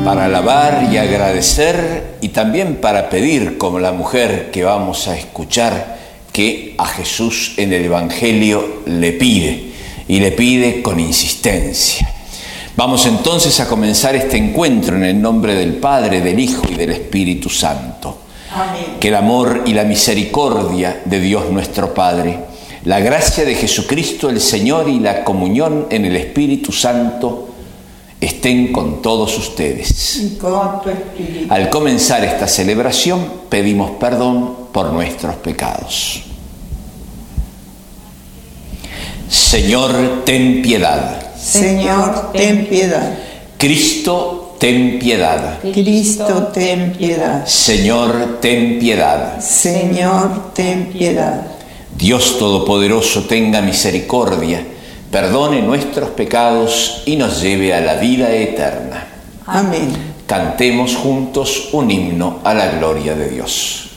para alabar y agradecer y también para pedir, como la mujer que vamos a escuchar, que a Jesús en el Evangelio le pide, y le pide con insistencia. Vamos entonces a comenzar este encuentro en el nombre del Padre, del Hijo y del Espíritu Santo. Amén. Que el amor y la misericordia de Dios nuestro Padre, la gracia de Jesucristo el Señor y la comunión en el Espíritu Santo estén con todos ustedes. Y con tu espíritu. Al comenzar esta celebración, pedimos perdón por nuestros pecados. Señor, ten piedad. Señor, ten piedad. Cristo, ten piedad. Cristo, ten piedad. Señor, ten piedad. Señor, ten piedad. Dios Todopoderoso tenga misericordia, perdone nuestros pecados y nos lleve a la vida eterna. Amén. Cantemos juntos un himno a la gloria de Dios.